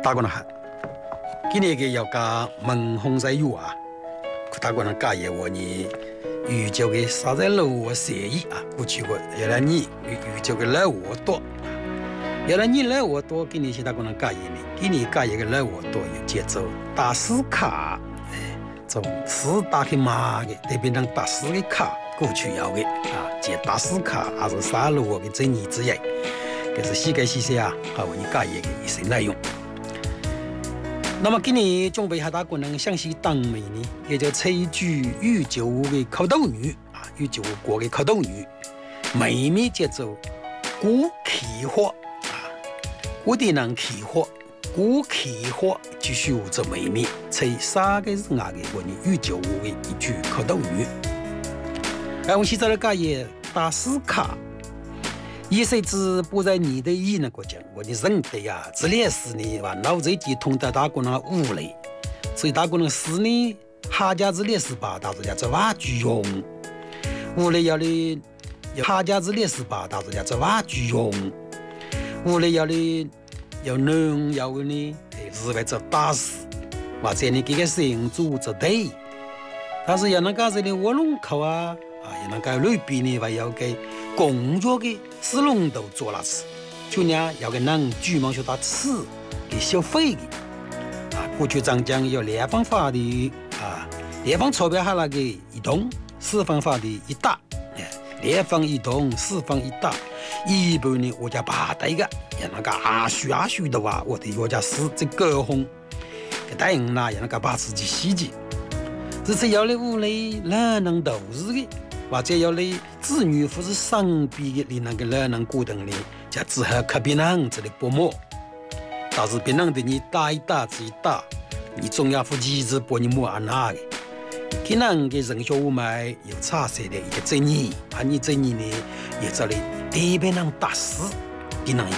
大家好，今年嘅要加问洪在友啊，大家能介意我呢？宇宙嘅啥在路我协议啊，过去过原来你宇宙嘅来我多，原来你来我多，今年是大家能介意呢？今年介意嘅来我多有节奏，大师卡，从师打开马嘅，特别能大师嘅卡过去有嘅啊，这大师卡还是啥路嘅争议之一，这是世界事啊，啊，我你介意嘅一些内容。那么今年准备下大家能详细当美呢，也就采取宇宙嘅口头语啊，宇宙国嘅口头语，美美节奏，古气化啊，古地人气化，古气化继续做美美，采三个字牙嘅我哋宇宙嘅一句口头语。我现在来讲嘢大师卡。意思是不在你的意那个讲，我的人的呀，这类事呢，话脑子里通到大家那无类，所以大家那事呢，下家之类事吧，大家这话句用，无类要的下家之类事吧，大家这话句用，无类要的要能要的呢，是为做大事，或者呢，这个事情做做对，但是要能干这里卧龙口啊。也能够类比呢，话要给工作的使用都做了次，就呢要给人居民学到次给消费的过去涨价要联邦法的联邦钞票下来的移动，四方法的一大，联邦移动四方一大，一般呢我家把带个也能够阿许的话，我的我家是这个红，给大人呢也能够把自己洗净，这次要的屋里人能都是的。或者要你子女或是生病的，你能够来能过等的，就只好靠别人这里拨摸。但是别人的你打一打自己打，你总要负机制拨你摸安那的。可能给人小屋买有差些的一个争议，你争议呢，也这里特别能打死，可能